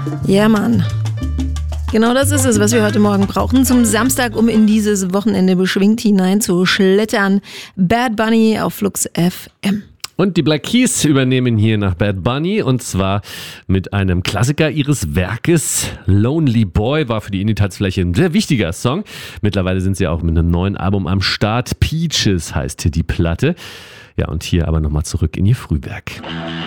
Ja, Mann. Genau das ist es, was wir heute Morgen brauchen. Zum Samstag, um in dieses Wochenende beschwingt hineinzuschlittern. Bad Bunny auf Flux FM. Und die Black Keys übernehmen hier nach Bad Bunny und zwar mit einem Klassiker ihres Werkes. Lonely Boy war für die Indie-Tanzfläche ein sehr wichtiger Song. Mittlerweile sind sie auch mit einem neuen Album am Start. Peaches heißt hier die Platte. Ja, und hier aber nochmal zurück in ihr Frühwerk.